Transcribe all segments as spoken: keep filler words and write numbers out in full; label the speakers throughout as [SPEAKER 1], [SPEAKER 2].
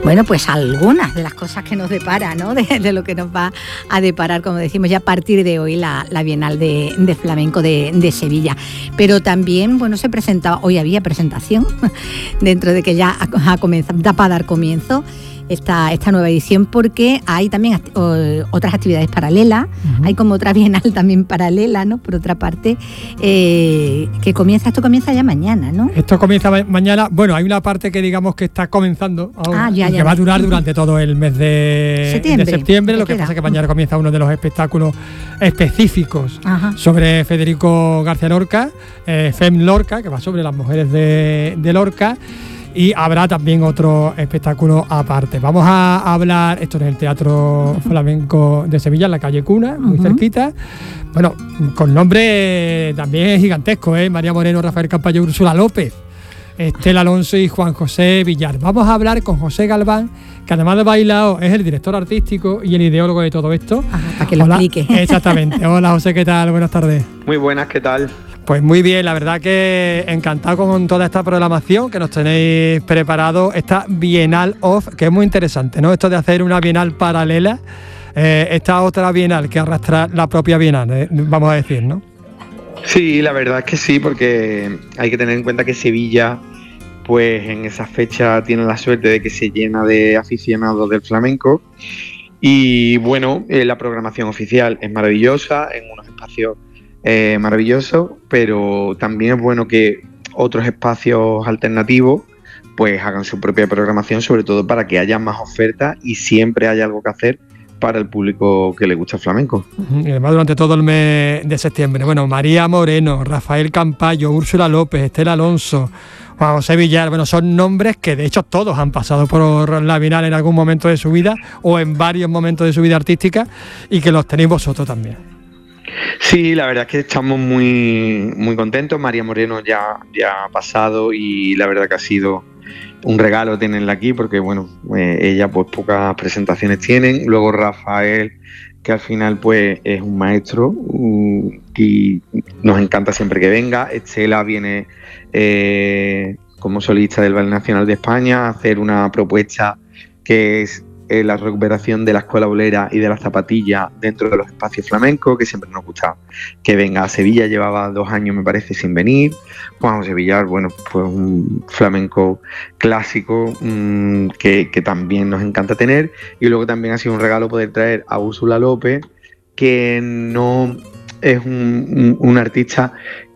[SPEAKER 1] Bueno, pues algunas de las cosas que nos depara, ¿no? De, de lo que nos va a deparar, como decimos, ya a partir de hoy la, la Bienal de, de Flamenco de, de Sevilla. Pero también, bueno, se presentaba, hoy había presentación, dentro de que ya ha, ha comenzado, da para dar comienzo esta, esta nueva edición, porque hay también acti- o, otras actividades paralelas, uh-huh. Hay como otra Bienal también paralela, ¿no? Por otra parte, eh, que comienza, esto comienza ya mañana, ¿no?
[SPEAKER 2] Esto comienza ma- mañana, bueno, hay una parte que digamos que está comenzando ahora,
[SPEAKER 1] ah, ya,
[SPEAKER 2] y
[SPEAKER 1] ya,
[SPEAKER 2] que va a durar
[SPEAKER 1] uh-huh.
[SPEAKER 2] durante todo el mes de septiembre, de septiembre lo que pasa es que mañana comienza uno de los espectáculos específicos uh-huh. sobre Federico García Lorca, eh, Fem Lorca, que va sobre las mujeres de, de Lorca. Y habrá también otro espectáculo aparte. Vamos a hablar, esto en el Teatro Flamenco de Sevilla, en la calle Cuna, muy uh-huh. cerquita. Bueno, con nombre también gigantesco, ¿eh? María Moreno, Rafael Campayo, Úrsula López, Estela Alonso y Juan José Villar. Vamos a hablar con José Galván, que además de bailao es el director artístico y el ideólogo de todo esto.
[SPEAKER 1] Ajá, para que lo
[SPEAKER 2] Hola,
[SPEAKER 1] explique.
[SPEAKER 2] Exactamente. Hola José, ¿qué tal? Buenas tardes.
[SPEAKER 3] Muy buenas, ¿qué tal?
[SPEAKER 2] Pues muy bien, la verdad que encantado con toda esta programación que nos tenéis preparado, esta Bienal Off, que es muy interesante, ¿no? Esto de hacer una Bienal paralela, eh, esta otra Bienal que arrastra la propia Bienal, eh, vamos a decir, ¿no?
[SPEAKER 3] Sí, la verdad es que sí, porque hay que tener en cuenta que Sevilla, pues en esa fecha tiene la suerte de que se llena de aficionados del flamenco y bueno, eh, la programación oficial es maravillosa, en unos espacios Eh, maravilloso, pero también es bueno que otros espacios alternativos pues hagan su propia programación, sobre todo para que haya más ofertas y siempre haya algo que hacer para el público que le gusta el flamenco.
[SPEAKER 2] Y además durante todo el mes de septiembre, bueno, María Moreno, Rafael Campayo, Úrsula López, Estela Alonso, Juan José Villar, bueno, son nombres que de hecho todos han pasado por la Bienal en algún momento de su vida o en varios momentos de su vida artística y que los tenéis vosotros también.
[SPEAKER 3] Sí, la verdad es que estamos muy, muy contentos. María Moreno ya, ya ha pasado y la verdad que ha sido un regalo tenerla aquí porque, bueno, eh, ella pues pocas presentaciones tienen. Luego Rafael, que al final pues es un maestro um, y nos encanta siempre que venga. Estela viene eh, como solista del Ballet Nacional de España a hacer una propuesta que es Eh, la recuperación de la escuela bolera y de la zapatilla dentro de los espacios flamencos, que siempre nos gusta que venga a Sevilla. Llevaba dos años, me parece, sin venir. Juan José Villar, bueno, pues un flamenco clásico mmm, que, que también nos encanta tener. Y luego también ha sido un regalo poder traer a Úrsula López, que no es un, un, un artista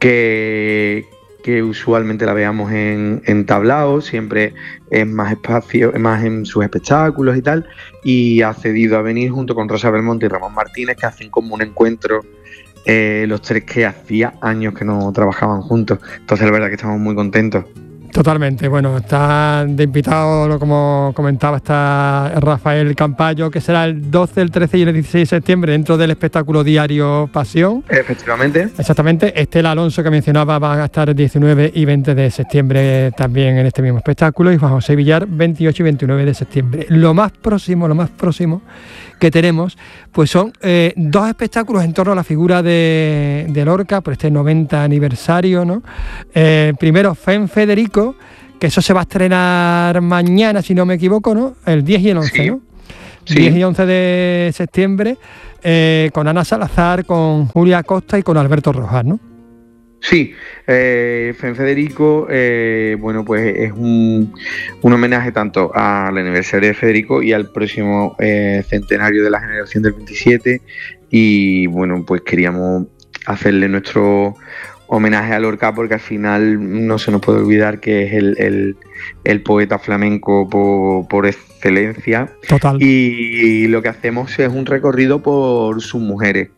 [SPEAKER 3] que... que usualmente la veamos en, en tablao, siempre en más espacio, más en sus espectáculos y tal, y ha cedido a venir junto con Rosa Belmonte y Ramón Martínez, que hacen como un encuentro, eh, los tres que hacía años que no trabajaban juntos. Entonces la verdad que estamos muy contentos.
[SPEAKER 2] Totalmente, bueno, está de invitado, como comentaba, está Rafael Campayo, que será el doce, el trece y el dieciséis de septiembre dentro del espectáculo diario Pasión.
[SPEAKER 3] Efectivamente.
[SPEAKER 2] Exactamente. Estela Alonso, que mencionaba, van a estar el diecinueve y veinte de septiembre también en este mismo espectáculo, y Juan José Villar, veintiocho y veintinueve de septiembre. Lo más próximo, lo más próximo que tenemos, pues son eh, dos espectáculos en torno a la figura de, de Lorca, por este noventa aniversario, ¿no? Eh, primero, Fem Federico, que eso se va a estrenar mañana, si no me equivoco, ¿no? El diez y el once,
[SPEAKER 3] sí.
[SPEAKER 2] ¿no?
[SPEAKER 3] Sí.
[SPEAKER 2] diez y once de septiembre, eh, con Ana Salazar, con Julia Costa y con Alberto Rojas, ¿no?
[SPEAKER 3] Sí, eh, Fem Federico, eh, bueno, pues es un, un homenaje tanto al aniversario de Federico y al próximo eh, centenario de la generación del veintisiete, y bueno, pues queríamos hacerle nuestro homenaje a Lorca porque al final no se nos puede olvidar que es el, el, el poeta flamenco por, por excelencia.
[SPEAKER 2] Total.
[SPEAKER 3] Y, y lo que hacemos es un recorrido por sus mujeres.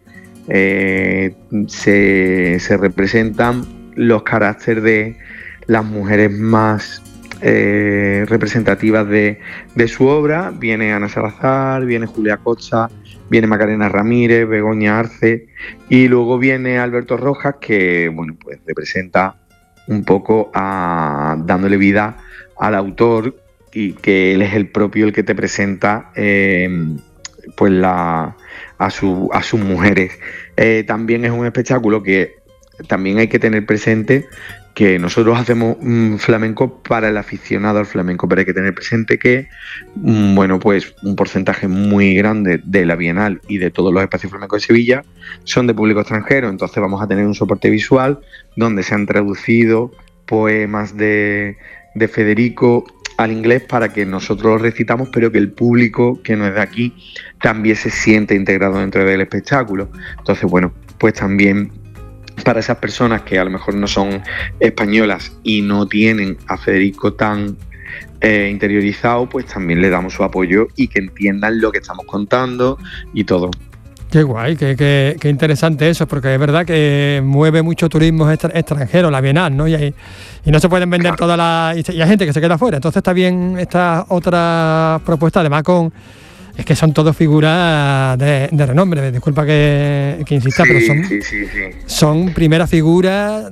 [SPEAKER 3] Eh, se, se representan los caracteres de las mujeres más eh, representativas de, de su obra. Viene Ana Salazar, viene Julia Costa, viene Macarena Ramírez, Begoña Arce, y luego viene Alberto Rojas, que bueno, pues representa un poco a, dándole vida al autor, y que él es el propio el que te presenta eh, pues la a, su, a sus mujeres. Eh, también es un espectáculo que también hay que tener presente que nosotros hacemos mmm, flamenco para el aficionado al flamenco, pero hay que tener presente que, mmm, bueno, pues un porcentaje muy grande de la Bienal y de todos los espacios flamencos de Sevilla son de público extranjero, entonces vamos a tener un soporte visual donde se han traducido poemas de, de Federico al inglés para que nosotros los recitamos, pero que el público que no es de aquí también se siente integrado dentro del espectáculo. Entonces, bueno, pues también para esas personas que a lo mejor no son españolas y no tienen a Federico tan eh, interiorizado, pues también le damos su apoyo y que entiendan lo que estamos contando y todo.
[SPEAKER 2] Qué guay, qué, qué, qué interesante eso, porque es verdad que mueve mucho turismo extra, extranjero, la Bienal, ¿no? Y, hay, y no se pueden vender claro. todas las... Y hay gente que se queda fuera, entonces está bien esta otra propuesta, además con... Es que son todos figuras de, de renombre, disculpa que, que insista, sí, pero son,
[SPEAKER 3] sí, sí, sí.
[SPEAKER 2] son primeras figuras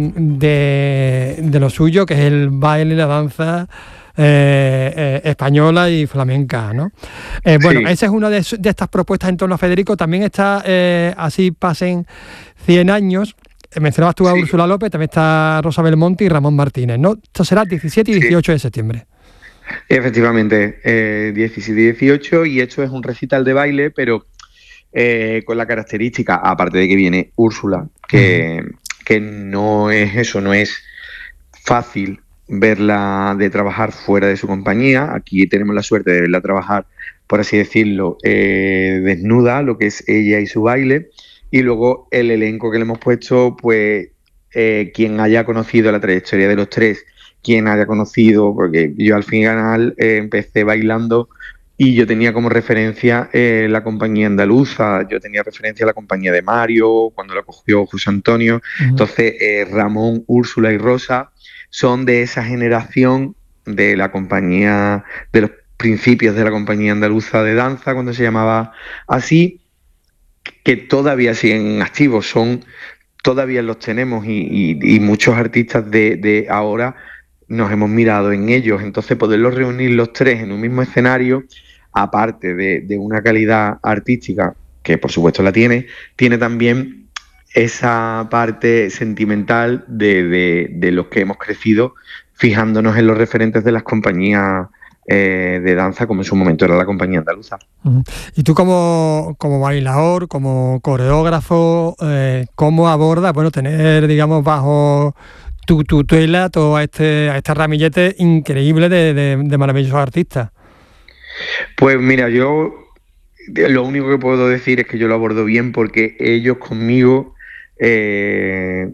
[SPEAKER 2] de, de lo suyo, que es el baile y la danza eh, eh, española y flamenca, ¿no? Eh, bueno, sí. Esa es una de, de estas propuestas en torno a Federico. También está eh, Así pasen cien años. Mencionabas tú a sí. Úrsula López, también está Rosa Belmonte y Ramón Martínez, ¿no? Esto será diecisiete y dieciocho sí. de septiembre.
[SPEAKER 3] Efectivamente, eh, diecisiete y dieciocho, y esto es un recital de baile, pero eh, con la característica, aparte de que viene Úrsula, que, uh-huh. que no es eso, no es fácil verla de trabajar fuera de su compañía. Aquí tenemos la suerte de verla trabajar, por así decirlo, eh, desnuda, lo que es ella y su baile, y luego el elenco que le hemos puesto, pues eh, quien haya conocido la trayectoria de los tres, quien haya conocido, porque yo al final eh, empecé bailando y yo tenía como referencia eh, la compañía andaluza, yo tenía referencia a la compañía de Mario, cuando la cogió José Antonio, uh-huh. entonces eh, Ramón, Úrsula y Rosa son de esa generación de la compañía, de los principios de la compañía andaluza de danza, cuando se llamaba así, que todavía siguen activos, son todavía los tenemos y, y, y muchos artistas de, de ahora nos hemos mirado en ellos, entonces poderlos reunir los tres en un mismo escenario, aparte de, de una calidad artística, que por supuesto la tiene, tiene también esa parte sentimental de, de, de los que hemos crecido fijándonos en los referentes de las compañías eh, de danza, como en su momento era la compañía andaluza.
[SPEAKER 2] Uh-huh. Y tú como, como bailador, como coreógrafo, eh, ¿cómo abordas, bueno, tener, digamos, bajo tu tutela todo a este, a este ramillete increíble de, de, de maravillosos artistas?
[SPEAKER 3] Pues mira, yo lo único que puedo decir es que yo lo abordo bien, porque ellos conmigo eh,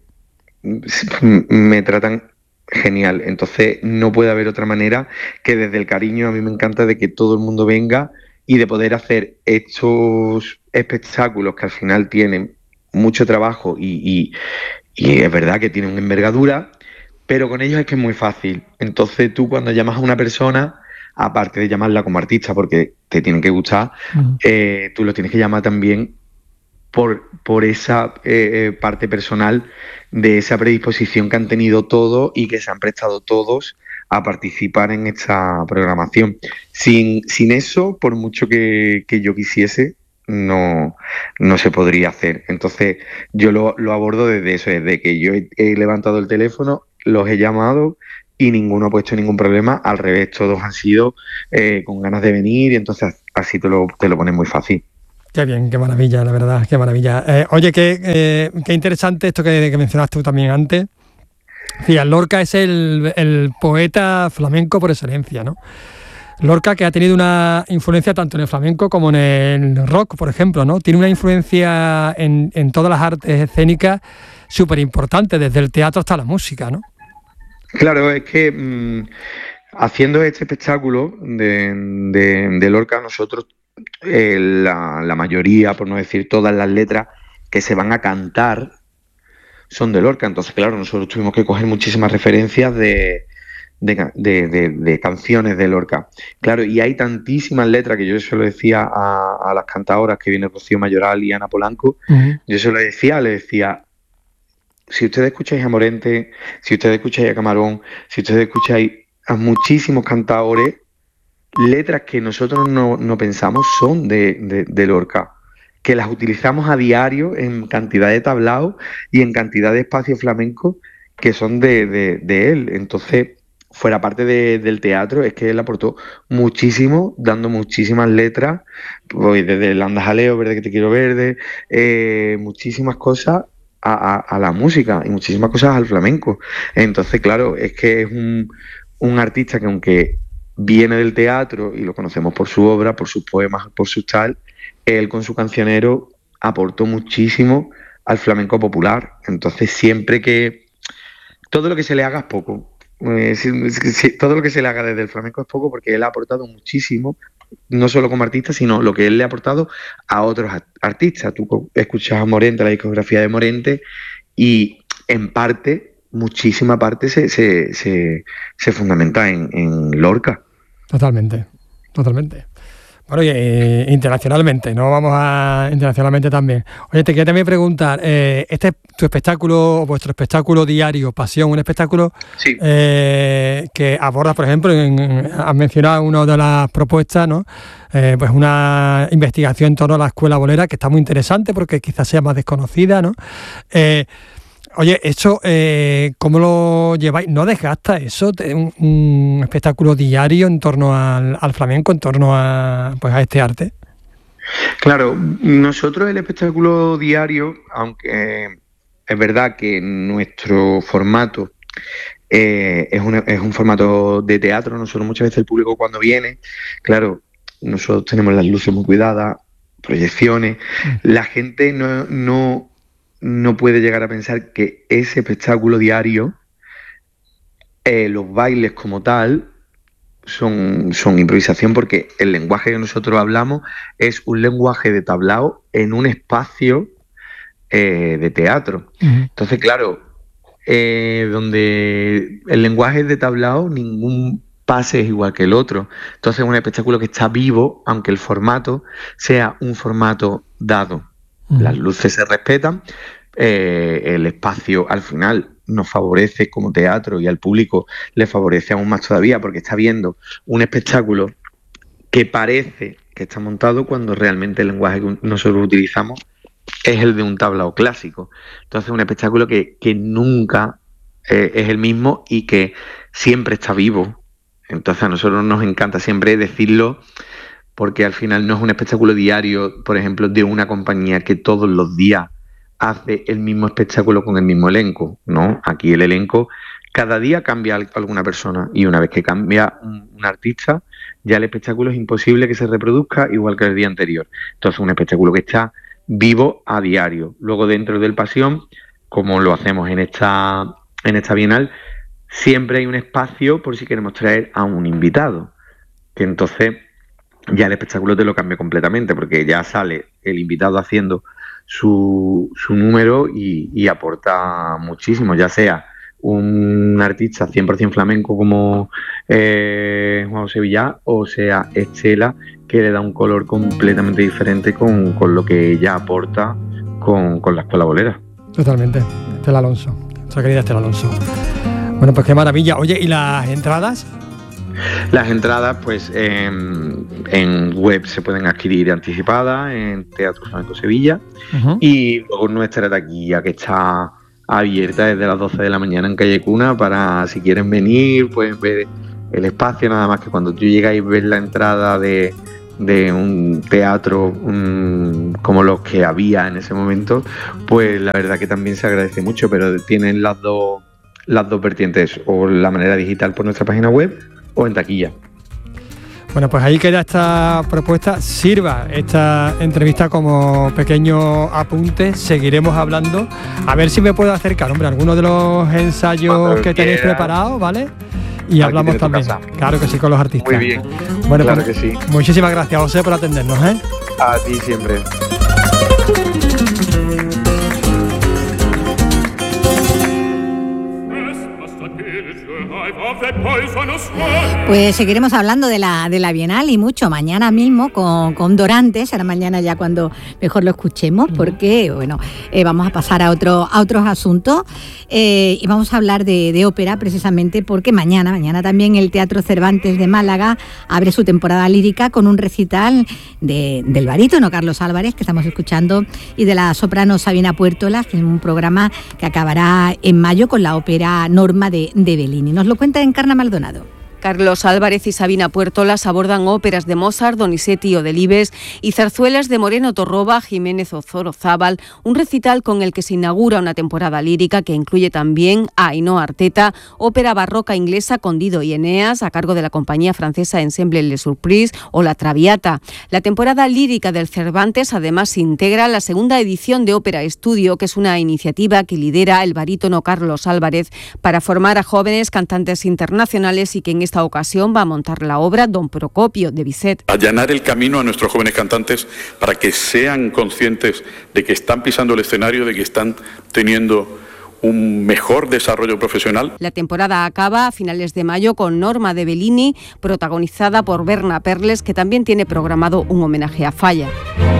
[SPEAKER 3] me tratan genial, entonces no puede haber otra manera que desde el cariño. A mí me encanta de que todo el mundo venga y de poder hacer estos espectáculos que al final tienen mucho trabajo y, y, y es verdad que tienen una envergadura, pero con ellos es que es muy fácil. Entonces tú cuando llamas a una persona, aparte de llamarla como artista porque te tienen que gustar, uh-huh. eh, tú lo tienes que llamar también por, por esa eh, parte personal de esa predisposición que han tenido todos y que se han prestado todos a participar en esta programación. Sin, sin eso, por mucho que, que yo quisiese, no, no se podría hacer. Entonces yo lo, lo abordo desde eso, desde que yo he, he levantado el teléfono, los he llamado y ninguno ha puesto ningún problema. Al revés, todos han sido eh, con ganas de venir, y entonces así te lo, te lo pones muy fácil.
[SPEAKER 2] Qué bien, qué maravilla, la verdad, qué maravilla. Eh, oye, qué, eh, qué interesante esto que, que mencionaste tú también antes. Sí, Lorca es el, el poeta flamenco por excelencia, ¿no? Lorca, que ha tenido una influencia tanto en el flamenco como en el rock, por ejemplo, ¿no? Tiene una influencia en, en todas las artes escénicas súper importante, desde el teatro hasta la música, ¿no?
[SPEAKER 3] Claro, es que mmm, haciendo este espectáculo de, de, de Lorca, nosotros, eh, la, la mayoría, por no decir todas las letras que se van a cantar son de Lorca. Entonces, claro, nosotros tuvimos que coger muchísimas referencias de, de, de, de, de canciones de Lorca. Claro, y hay tantísimas letras que yo se lo decía a, a las cantadoras, que viene Rocío Mayoral y Ana Polanco, uh-huh. yo se lo decía, le decía, si ustedes escucháis a Morente, si ustedes escucháis a Camarón, si ustedes escucháis a muchísimos cantadores, letras que nosotros no, no pensamos son de, de, de Lorca, que las utilizamos a diario en cantidad de tablaos y en cantidad de espacios flamencos que son de, de, de él. Entonces, fuera parte de, del teatro, es que él aportó muchísimo, dando muchísimas letras, pues desde el Andajaleo, Verde que te quiero verde, eh, muchísimas cosas a, a, a la música y muchísimas cosas al flamenco. Entonces, claro, es que es un, un artista que aunque viene del teatro y lo conocemos por su obra, por sus poemas, por su tal, él con su cancionero aportó muchísimo al flamenco popular. Entonces, siempre que todo lo que se le haga es poco. Eh, si, si, todo lo que se le haga desde el flamenco es poco, porque él ha aportado muchísimo, no solo como artista, sino lo que él le ha aportado a otros artistas. Tú escuchas a Morente, la discografía de Morente, y en parte, muchísima parte se, se, se, se fundamenta en, en Lorca.
[SPEAKER 2] Totalmente, totalmente. Bueno, y eh, internacionalmente, ¿no? Vamos a internacionalmente también. Oye, te quería también preguntar, eh, este es tu espectáculo, vuestro espectáculo diario, Pasión, un espectáculo
[SPEAKER 3] sí.
[SPEAKER 2] eh, que aborda, por ejemplo, en, has mencionado una de las propuestas, ¿no? Eh, pues una investigación en torno a la escuela bolera, que está muy interesante porque quizás sea más desconocida, ¿no? Eh, Oye, eso, eh, ¿cómo lo lleváis? ¿No desgasta eso? Un, un espectáculo diario en torno al, al flamenco, en torno a, pues a este arte.
[SPEAKER 3] Claro, nosotros el espectáculo diario, aunque es verdad que nuestro formato eh, es, un, es un formato de teatro, nosotros muchas veces el público cuando viene, claro, nosotros tenemos las luces muy cuidadas, proyecciones, mm. la gente no... no no puede llegar a pensar que ese espectáculo diario, eh, los bailes como tal, son, son improvisación, porque el lenguaje que nosotros hablamos es un lenguaje de tablao en un espacio eh, de teatro. Uh-huh. Entonces, claro, eh, donde el lenguaje es de tablao, ningún pase es igual que el otro. Entonces es un espectáculo que está vivo, aunque el formato sea un formato dado. Las luces se respetan, eh, el espacio al final nos favorece como teatro y al público le favorece aún más todavía, porque está viendo un espectáculo que parece que está montado cuando realmente el lenguaje que nosotros utilizamos es el de un tablao clásico. Entonces un espectáculo que, que nunca eh, es el mismo y que siempre está vivo. Entonces a nosotros nos encanta siempre decirlo, porque al final no es un espectáculo diario, por ejemplo, de una compañía que todos los días hace el mismo espectáculo con el mismo elenco, ¿no? Aquí el elenco cada día cambia alguna persona, y una vez que cambia un, un artista, ya el espectáculo es imposible que se reproduzca igual que el día anterior. Entonces un espectáculo que está vivo a diario. Luego dentro del Pasión, como lo hacemos en esta, en esta Bienal, siempre hay un espacio por si queremos traer a un invitado, que entonces ya el espectáculo te lo cambia completamente, porque ya sale el invitado haciendo su, su número y, y aporta muchísimo, ya sea un artista cien por ciento flamenco como eh, Juan Sevilla, o sea Estela, que le da un color completamente diferente con, con lo que ella aporta con, con la escuela bolera.
[SPEAKER 2] Totalmente, Estela Alonso, nuestra querida Estela Alonso. Bueno, pues qué maravilla. Oye, ¿y las entradas?
[SPEAKER 3] Las entradas, pues en, en web se pueden adquirir anticipadas en Teatro Flamenco Sevilla, uh-huh. y luego nuestra taquilla, que está abierta desde las doce de la mañana en Calle Cuna, para si quieren venir, pueden ver el espacio. Nada más que cuando tú llegas y ves la entrada de, de un teatro um, como los que había en ese momento, pues la verdad que también se agradece mucho, pero tienen las dos, las dos vertientes, o la manera digital por nuestra página web, o en taquilla.
[SPEAKER 2] Bueno, pues ahí queda esta propuesta. Sirva esta entrevista como pequeño apunte. Seguiremos hablando. A ver si me puedo acercar, hombre, a algunos de los ensayos Cuando que quiera. tenéis preparados, ¿vale? Y aquí hablamos también. Claro que sí, con los artistas.
[SPEAKER 3] Muy bien.
[SPEAKER 2] Bueno,
[SPEAKER 3] claro
[SPEAKER 2] pues,
[SPEAKER 3] que sí.
[SPEAKER 2] Muchísimas gracias, José, por atendernos, ¿eh?
[SPEAKER 3] A ti siempre.
[SPEAKER 4] Of the
[SPEAKER 1] Pues seguiremos hablando de la, de la Bienal y mucho mañana mismo con, con Dorantes, será mañana ya cuando mejor lo escuchemos, porque bueno, eh, vamos a pasar a, otro, a otros asuntos eh, y vamos a hablar de, de ópera precisamente porque mañana, mañana también el Teatro Cervantes de Málaga abre su temporada lírica con un recital de, del barítono Carlos Álvarez, que estamos escuchando, y de la soprano Sabina Puertolas, que es un programa que acabará en mayo con la ópera Norma de, de Bellini. Nos lo cuenta Encarna Maldonado.
[SPEAKER 4] Carlos Álvarez y Sabina Puertolas abordan óperas de Mozart, Donizetti o Delibes y zarzuelas de Moreno Torroba, Jiménez Ozorozábal, un recital con el que se inaugura una temporada lírica que incluye también a Ainhoa Arteta, ópera barroca inglesa con Dido y Eneas, a cargo de la compañía francesa Ensemble Les Surprises, o La Traviata. La temporada lírica del Cervantes además integra la segunda edición de Ópera Estudio, que es una iniciativa que lidera el barítono Carlos Álvarez para formar a jóvenes cantantes internacionales y que en esta ocasión va a montar la obra Don Procopio de Bizet.
[SPEAKER 5] Allanar el camino a nuestros jóvenes cantantes para que sean conscientes de que están pisando el escenario, de que están teniendo un mejor desarrollo profesional.
[SPEAKER 4] La temporada acaba a finales de mayo con Norma de Bellini, protagonizada por Berna Perles, que también tiene programado un homenaje a Falla.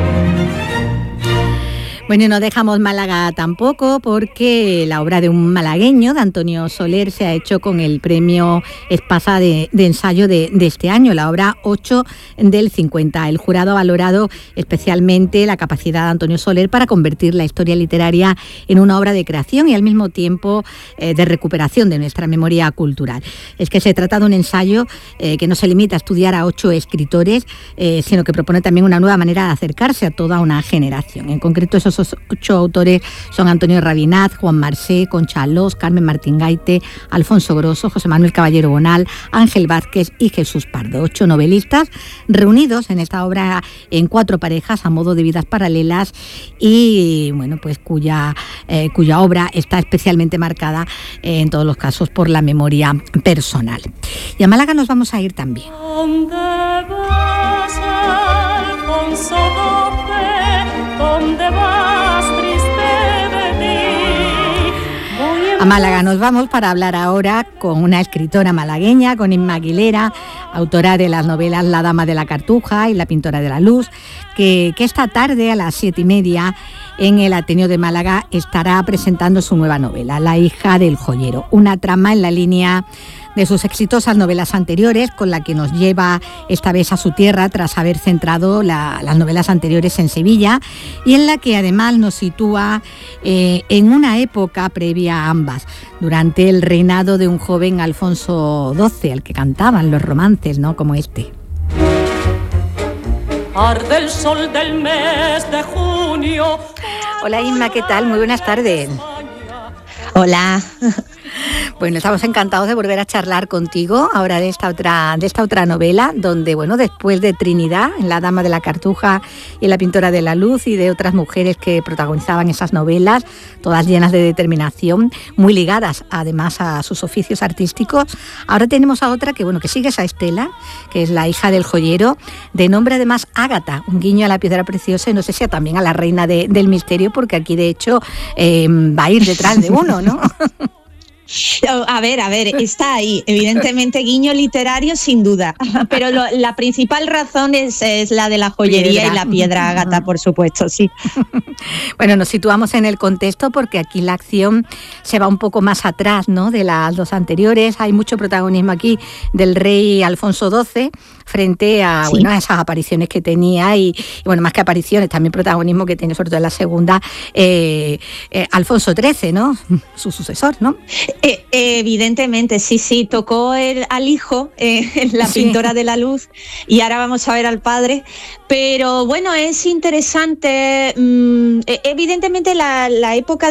[SPEAKER 1] Bueno, no dejamos Málaga tampoco, porque la obra de un malagueño, de Antonio Soler, se ha hecho con el premio Espasa de, de ensayo de, de este año, la obra ocho del cincuenta. El jurado ha valorado especialmente la capacidad de Antonio Soler para convertir la historia literaria en una obra de creación y al mismo tiempo eh, de recuperación de nuestra memoria cultural. Es que se trata de un ensayo eh, que no se limita a estudiar a ocho escritores, eh, sino que propone también una nueva manera de acercarse a toda una generación. En concreto, esos Los ocho autores son Antonio Rabinaz, Juan Marsé, Concha Alós, Carmen Martín Gaite, Alfonso Grosso, José Manuel Caballero Bonal, Ángel Vázquez y Jesús Pardo. Ocho novelistas reunidos en esta obra en cuatro parejas a modo de vidas paralelas y bueno, pues cuya, eh, cuya obra está especialmente marcada eh, en todos los casos por la memoria personal. Y a Málaga nos vamos a ir también. ¿Dónde vas, Alfonso doce? ¿Dónde vas, triste de ti? A Málaga nos vamos para hablar ahora con una escritora malagueña, con Inma Aguilera, autora de las novelas La Dama de la Cartuja y La Pintora de la Luz, que, que esta tarde a las siete y media en el Ateneo de Málaga estará presentando su nueva novela, La hija del joyero, una trama en la línea de sus exitosas novelas anteriores, con la que nos lleva esta vez a su tierra tras haber centrado la, las novelas anteriores en Sevilla, y en la que además nos sitúa eh, en una época previa a ambas, durante el reinado de un joven Alfonso doce, al que cantaban los romances, ¿no?, como este. Arde el sol del mes de junio. Hola Inma, ¿qué tal? Muy buenas tardes.
[SPEAKER 6] Hola.
[SPEAKER 1] Bueno, estamos encantados de volver a charlar contigo ahora de esta otra, de esta otra novela, donde, bueno, después de Trinidad, en La Dama de la Cartuja y La Pintora de la Luz, y de otras mujeres que protagonizaban esas novelas, todas llenas de determinación, muy ligadas además a sus oficios artísticos, ahora tenemos a otra que, bueno, que sigue esa estela, que es La hija del joyero, de nombre además Ágata, un guiño a la piedra preciosa y no sé si también a la reina de, del misterio, porque aquí de hecho eh, va a ir detrás de uno, ¿no?
[SPEAKER 6] A ver, a ver, está ahí, evidentemente guiño literario sin duda, pero lo, la principal razón es, es la de la joyería piedra. Y la piedra ágata, por supuesto, sí.
[SPEAKER 1] Bueno, nos situamos en el contexto porque aquí la acción se va un poco más atrás, ¿no?, de las dos anteriores. Hay mucho protagonismo aquí del rey Alfonso doce frente a, sí, bueno, a esas apariciones que tenía y, y, bueno, más que apariciones, también protagonismo que tiene, sobre todo en la segunda, eh, eh, Alfonso trece, ¿no?, su sucesor, ¿no?
[SPEAKER 6] Eh, evidentemente, sí, sí, tocó el, al hijo, eh, la sí. Pintora de la Luz, y ahora vamos a ver al padre, pero bueno, es interesante, mmm, evidentemente la, la época